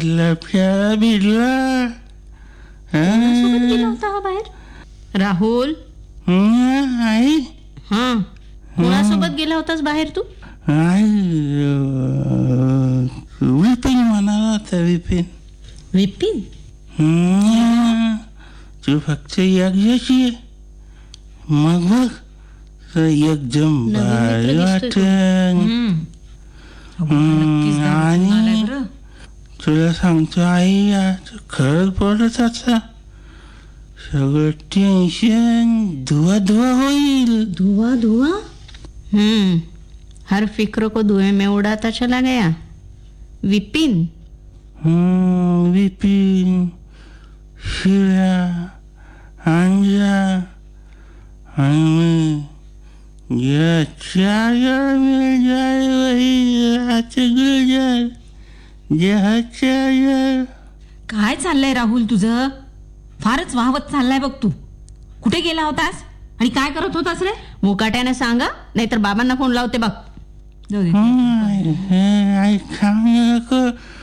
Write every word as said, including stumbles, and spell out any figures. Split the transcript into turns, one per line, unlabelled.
लफड्याला भिडला.
कोणासोबत गेला होता हा बाहेर? राहुल.
हं, आई
हा, कोणासोबत गेला होतास बाहेर तू?
आई अं, विपिन म्हणाला होता. विपिन.
विपिन?
हं, तू फक्त एकदाची आहे. मग बघ एकदम
नवीन
भारी
मित्र दिसतोय
वाटन.
हम्म.
हं, आणि तुला सांगतो आई, आज खरंच बोलत आता सगळं टेन्शन धुवा धुवा होईल.
धुआ धुआ? हम्म, हर फिक्र को धुएं में उड़ाता चला गया. विपिन?
हं, विपिन, शिरा, अंजा आणि मी या चार जण मिळून जाय वही राहते गुजर जहाच्या.
काय चाललंय राहुल तुझं? फारच वाहवत चाललाय बघ तू. कुठे गेला होतास आणि काय करत होतास रे?
मुकाट्याने सांगा, नाहीतर बाबांना फोन लावते बघ.
जाऊ दे.
आई सांग नको.